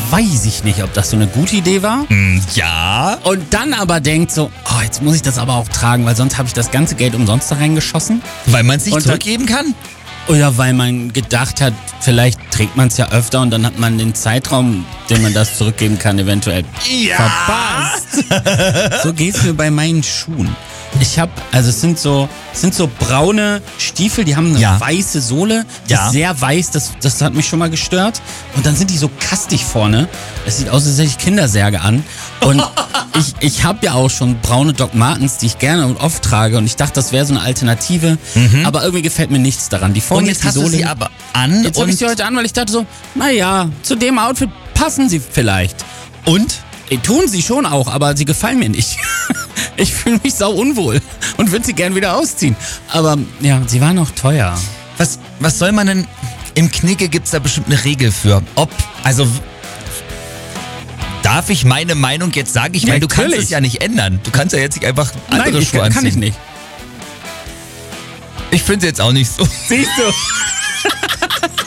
weiß ich nicht, ob das so eine gute Idee war. Ja. Und dann aber denkt so, jetzt muss ich das aber auch tragen, weil sonst habe ich das ganze Geld umsonst da reingeschossen. Weil man es nicht Und zurückgeben kann? Oder weil man gedacht hat, vielleicht trägt man es ja öfter und dann hat man den Zeitraum, den man das zurückgeben kann, eventuell verpasst. So geht's mir bei meinen Schuhen. Es sind so braune Stiefel, die haben eine weiße Sohle, die ist sehr weiß, das hat mich schon mal gestört. Und dann sind die so kastig vorne. Es sieht aus, als hätte ich Kindersärge an. Und ich habe ja auch schon braune Doc Martens, die ich gerne und oft trage. Und ich dachte, das wäre so eine Alternative. Aber irgendwie gefällt mir nichts daran. Die vorne Und jetzt ist die hast Sohle. du sie aber an. Jetzt habe ich sie heute an, weil ich dachte so, naja, zu dem Outfit passen sie vielleicht. Und? Tun sie schon auch, aber sie gefallen mir nicht. Ich fühle mich sau unwohl und würde sie gern wieder ausziehen. Aber ja, sie waren auch teuer. Was soll man denn... Im Knicke gibt's da bestimmt eine Regel für. Darf ich meine Meinung jetzt sagen? Ich meine, du kannst es ja nicht ändern. Du kannst ja jetzt nicht einfach andere Schuhe anziehen. Kann ich nicht. Ich finde es jetzt auch nicht so. Siehst du?